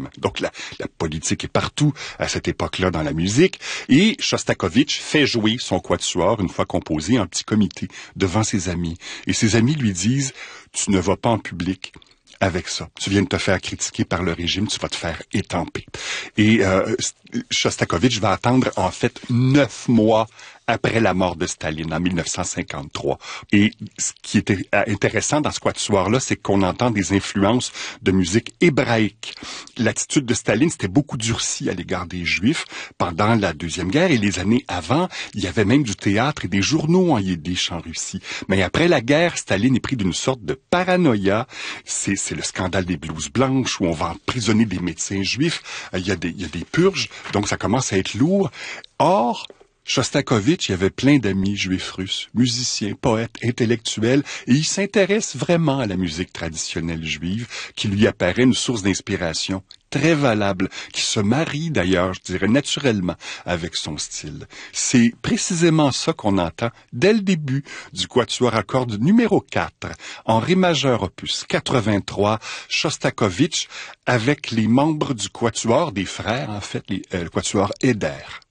régime. Donc la politique est partout à cette époque-là dans la musique. Et Shostakovich fait jouer son quatuor, une fois composé, en petit comité devant ses amis. Et ses amis lui disent « Tu ne vas pas en public avec ça. Tu viens de te faire critiquer par le régime, tu vas te faire étamper. » Et Shostakovich va attendre en fait 9 mois après la mort de Staline, en 1953. Et ce qui était intéressant dans ce quatuor-là, c'est qu'on entend des influences de musique hébraïque. L'attitude de Staline s'était beaucoup durcie à l'égard des Juifs pendant la Deuxième Guerre, et les années avant, il y avait même du théâtre et des journaux en yiddish en Russie. Mais après la guerre, Staline est pris d'une sorte de paranoïa. C'est le scandale des blouses blanches, où on va emprisonner des médecins juifs. Il y a des purges, donc ça commence à être lourd. Or, Shostakovich, il avait plein d'amis juifs russes, musiciens, poètes, intellectuels, et il s'intéresse vraiment à la musique traditionnelle juive, qui lui apparaît une source d'inspiration très valable, qui se marie d'ailleurs, je dirais, naturellement avec son style. C'est précisément ça qu'on entend dès le début du quatuor à cordes numéro 4, en ré majeur opus 83, Shostakovich, avec les membres du quatuor des frères, en fait, le quatuor Eder.